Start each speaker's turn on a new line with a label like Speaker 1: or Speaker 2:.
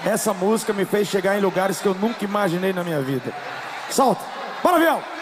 Speaker 1: Essa música me fez chegar em lugares que eu nunca imaginei na minha vida. Solta! Bora, Viel!